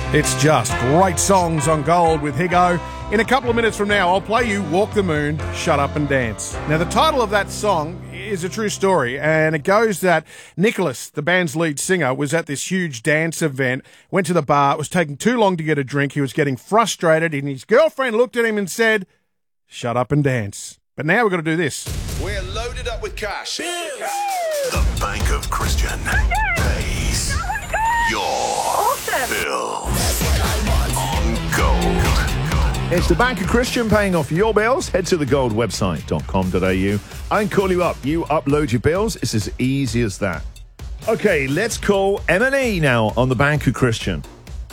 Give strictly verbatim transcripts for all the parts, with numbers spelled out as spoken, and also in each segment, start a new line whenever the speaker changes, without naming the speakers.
It's just great songs on Gold with Higo. In a couple of minutes from now, I'll play you Walk the Moon, Shut Up and Dance. Now, the title of that song is a true story, and it goes that Nicholas, the band's lead singer, was at this huge dance event, went to the bar, it was taking too long to get a drink, he was getting frustrated, and his girlfriend looked at him and said, shut up and dance. But now we've got to do this.
We're loaded up with cash.
The Bank of Christian pays your
Awesome.
bills on Gold.
It's the Bank of Christian paying off your bills. Head to the gold website dot com dot a u. I can call you up. You upload your bills. It's as easy as that. Okay, let's call Emily now on the Bank of Christian.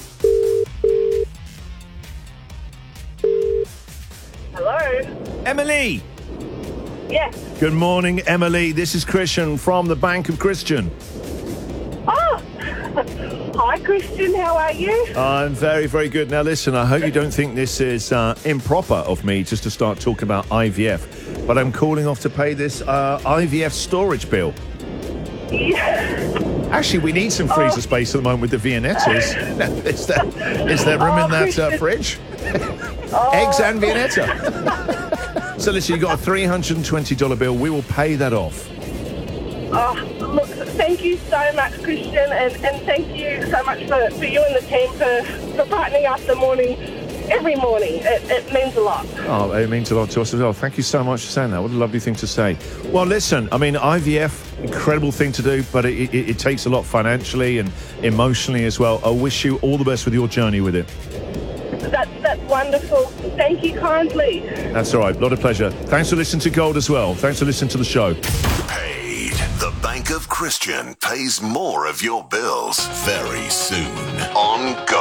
Hello?
Emily!
Yes.
Good morning, Emily. This is Christian from the Bank of Christian.
Oh! Hi, Christian. How are you?
I'm very, very good. Now, listen, I hope you don't think this is uh, improper of me just to start talking about I V F, but I'm calling off to pay this uh, I V F storage bill.
Yeah.
Actually, we need some freezer
Oh.
space at the moment with the Viennettas. is, there, is there room
Oh,
in that uh,
Christian.
fridge?
Oh.
Eggs and Viennetta. So, listen, you've got a three hundred twenty dollars bill. We will pay that off.
Oh, look, thank you so much, Christian, and, and thank you so much for, for you and the team for, for brightening up the morning every morning. It, it means a lot.
Oh, it means a lot to us as well. Thank you so much for saying that. What a lovely thing to say. Well, listen, I mean, I V F, incredible thing to do, but it, it, it takes a lot financially and emotionally as well. I wish you all the best with your journey with it.
That's, that's wonderful. Thank you kindly.
That's all right. A lot of pleasure. Thanks for listening to Gold as well. Thanks for listening to the show.
Paid. The Bank of Christian pays more of your bills very soon.